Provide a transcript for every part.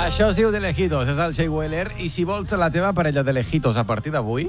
Això es diu de lejitos, és el Jay Wheeler. I si vols la teva parella de lejitos a partir d'avui...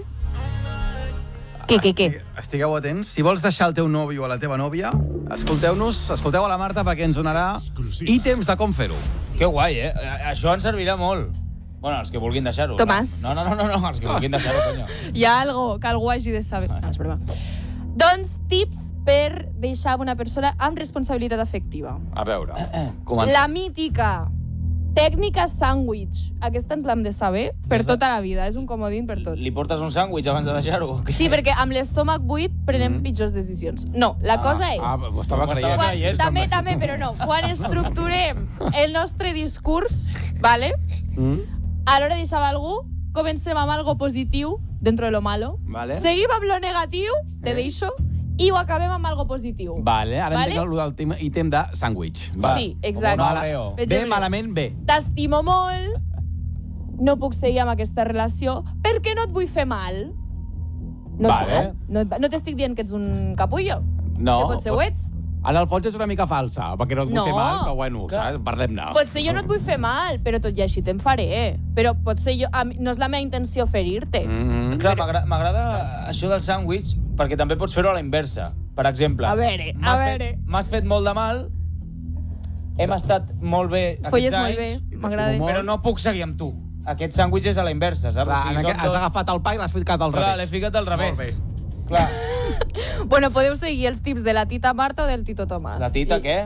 Què? Estigueu atents. Si vols deixar el teu nòvio o la teva nòvia, escolteu a la Marta perquè ens donarà ítems de com fer-ho. Que guai, eh? Això ens servirà molt. Bueno, els que vulguin deixar-ho. Tomàs. No, els que vulguin deixar-ho, coño. Hi ha algo que algú hagi de saber. No, és broma. Doncs tips per deixar una persona amb responsabilitat afectiva. A veure, comença. La mítica tècnica sàndwich. Aquesta ens l'hem de saber per tota la vida. És un comodín per tot. Li portes un sàndwich abans de deixar-ho? Sí, perquè amb l'estómac buit prenem pitjors decisions. No, la cosa és... Ho estava creient. També, però no. Quan estructurem el nostre discurs, ¿vale? A l'hora de deixar algú, comencem amb algo positiu dentro de lo malo. Vale. Seguim amb lo negatiu, te deixo, i ho acabem amb algo positiu. Vale, ara entenc l'últim ítem de sàndwich. Sí, exacte. Bé, malament, bé. T'estimo molt, no puc seguir amb aquesta relació, perquè no et vull fer mal. Vale. No t'estic dient que ets un capullo. No. Que potser ho ets. En el fons és una mica falsa, perquè no et vull fer mal, però bueno, parlem-ne. Potser jo no et vull fer mal, però tot i així te'n faré. Però potser no és la meva intenció ferir-te. Clar, m'agrada això del sàndwich, perquè també pots fer-ho a la inversa. Per exemple, A veure. m'has fet molt de mal, hem estat molt bé Folles aquests molt bé, anys, m'agrada. però no puc seguir amb tu. Aquest sàndwich és a la inversa, saps? Clar, has agafat el pa i l'has ficat al revés. Clar, l'he ficat al revés. Molt bé. Clar. Bueno, podeu seguir els tips de la tita Marta o del tito Tomàs. La tita, què?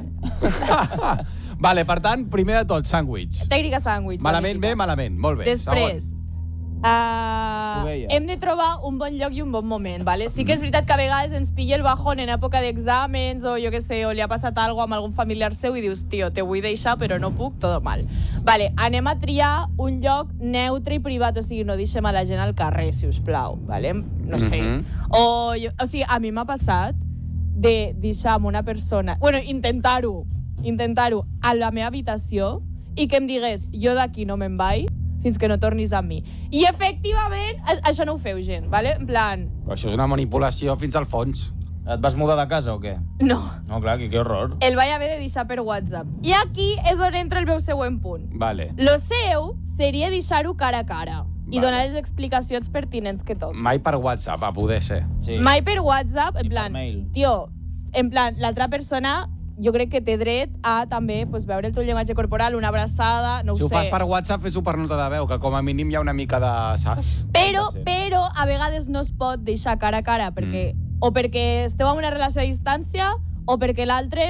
Vale, per tant, primer de tot, sàndwich. Tècnica sàndwich. Malament, bé, malament. Molt bé. Després, hem de trobar un bon lloc i un bon moment, ¿vale? Sí que és veritat que a vegades ens pilla el bajón en època d'exàmens o jo què sé, o li ha passat alguna amb algun familiar seu i dius, tio, te vull deixar però no puc, todo mal. Vale, anem a triar un lloc neutre i privat, o sigui, no deixem a la gent al carrer, si us plau, ¿vale? No sé. O sigui, a mi m'ha passat de deixar amb una persona... Bueno, intentar-ho a la meva habitació i que em digués, jo d'aquí no me'n vaig fins que no tornis amb mi. I, efectivament, això no ho feu, gent, ¿vale? En plan... Però això és una manipulació fins al fons. Et vas mudar de casa o què? No. No, clar, que horror. El vaig haver de deixar per WhatsApp. I aquí és on entra el meu següent punt. Vale. Lo seu seria deixar-ho cara a cara i donar les explicacions pertinents que tot. Mai per WhatsApp, a poder ser. Sí. Mai per WhatsApp, en I per plan... mail. Tio, en plan, l'altra persona... Jo crec que té dret a també veure el teu llenguatge corporal, una abraçada, no ho sé. Si ho fas per WhatsApp, fes-ho per nota de veu, que com a mínim hi ha una mica de saps. Però a vegades no es pot deixar cara a cara, perquè o perquè esteu en una relació a distància o perquè l'altre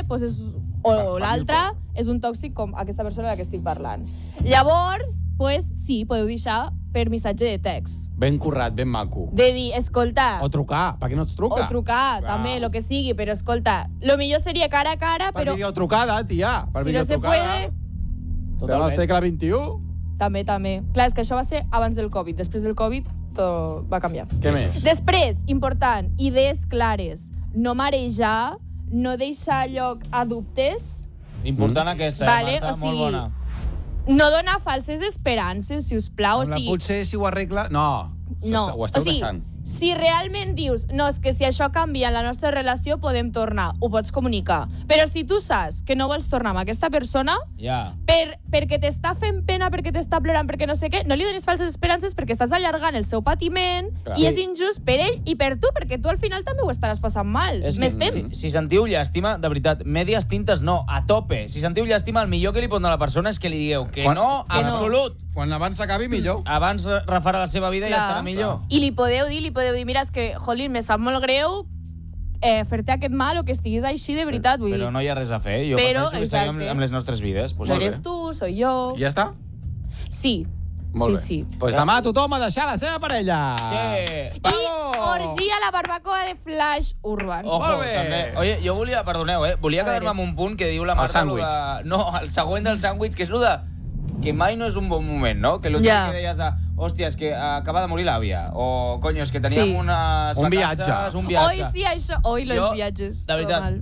o l'altra és un tòxic com aquesta persona de la que estic parlant. Llavors, sí, podeu deixar per missatge de text. Ben currat, ben maco. De dir, escolta... O trucar, per què no ets truca? O trucar, també, lo que sigui, però escolta, lo millor seria cara a cara, per però... videotrucada, tia, per si no se puede... Estem al segle XXI? També. Clar, és que això va ser abans del Covid. Després del Covid, tot va canviar. Què més? Després, important, idees clares. No marejar, no deixar lloc a dubtes. Important aquesta, vale, Marta, molt bona. No donar falses esperances, si us plau. O sigui, potser si ho arregla... No, ho esteu deixant. Si realment dius, no, és que si això canvia en la nostra relació podem tornar, ho pots comunicar. Però si tu saps que no vols tornar amb aquesta persona, perquè t'està fent pena, perquè t'està plorant, perquè no sé què, no li donis falses esperances perquè estàs allargant el seu patiment i és injust per ell i per tu, perquè tu al final també ho estaràs passant mal. Més temps. Si sentiu llàstima, de veritat, medias tintes no, a tope. Si sentiu llàstima, el millor que li pot donar a la persona és que li digueu que no, absolut. Quan abans s'acabi, millor. Abans refarà la seva vida i estarà millor. I li podeu dir, mira, és que, jolín, me sap molt greu fer-te aquest mal o que estiguis així de veritat. Però no hi ha res a fer. Jo penso que seguim amb les nostres vides. No eres tu, soy jo. Ja està? Sí. Molt bé. Doncs demà tothom a deixar la seva parella. Sí. I orgia a la barbacoa de Flash Urban. Ojo, també. Oye, jo volia, perdoneu, volia quedar-me amb un punt que diu la Marta... El sàndwich. No, el següent del sàndwich, que és el de... que mai no és un bon moment, no? Que l'últim que deies de... Hòstia, és que acaba de morir l'àvia. O, coño, és que teníem unes vacances, un viatge. Oi, sí, això. Oi, los viatges. De veritat,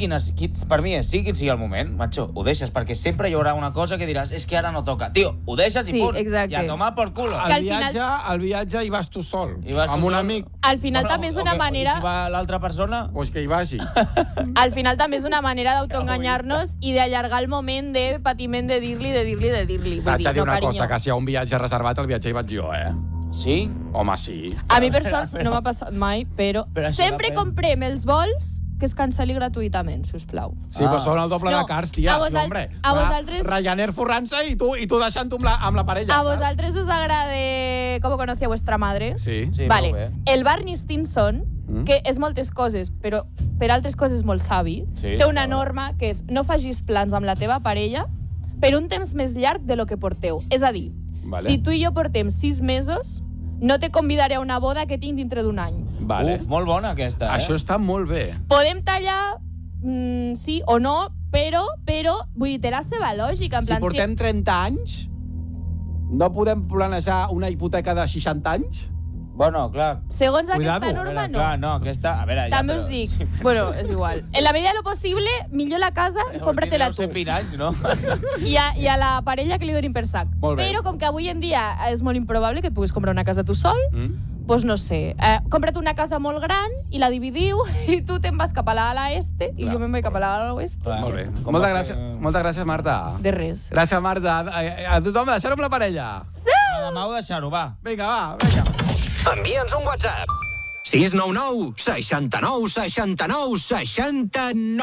per mi, sigui quin sigui el moment, macho, ho deixes, perquè sempre hi haurà una cosa que diràs, és que ara no toca. Tio, ho deixes i punt. I a tomar por culo. El viatge hi vas tu sol, amb un amic. Al final també és una manera... I si va l'altra persona... Pues que hi vagi. Al final també és una manera d'autoenganyar-nos i d'allargar el moment de patiment de dir-li basically. T'haig de dir no, una carinyo. cosa, que si hi ha un viatge reservat, el viatge hi vaig jo, Sí? Home, sí. A mi, per sort, no m'ha passat mai, però això sempre depèn. comprem els vols que es cancel·li gratuïtament, si us plau. Sí, però són el doble de cars, tia. a Sí, hombre. a vosaltres- Ryanair forrant-se i tu deixant-ho amb la parella, A saps? vosaltres us agrada com conocí a vuestra madre? Sí. Sí, Vale. molt bé. El Barney Stinson, que és moltes coses, però per altres coses molt savi, Sí, té una clar. norma que és no facis plans amb la teva parella per un temps més llarg de lo que porteu. És a dir, Vale. si tu i jo portem 6 mesos, no te convidaré a una boda que tinc dintre d'un any. Vale. Uf, molt bona aquesta, Això està molt bé. Podem tallar, sí o no, però, vull dir, té la seva lògica. En Si plan, portem 30 anys, no podem planejar una hipoteca de 60 anys? Bueno, clar. Segons Cuidado. aquesta norma, no. Clar, no, aquesta... A veure, ja, També però... us dic, Sí, bueno, és igual. En la medida de lo possible, millor la casa, cómpratela tu. 120 anys, no? I a la parella que li donin per sac. Molt bé. Però com que avui en dia és molt improbable que et puguis comprar una casa tu sol, doncs no sé, compra't una casa molt gran i la dividiu i tu te'n vas cap a l'ala este i Clar. jo me'n vaig cap a l'ala oeste. Clar. Molt bé. Com Moltes va gràcies, fer- moltes gràcies, Marta. De res. Gràcies, Marta. A tothom, deixar-ho amb la parella. Demà ho deixar-ho, va. Vinga, vinga. Envia'ns un WhatsApp. 699 69 69 69.